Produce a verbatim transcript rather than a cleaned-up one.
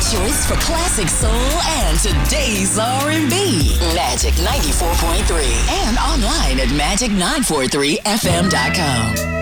choice for classic soul and today's R and B. Magic ninety-four point three and online at magic nine four three f m dot com.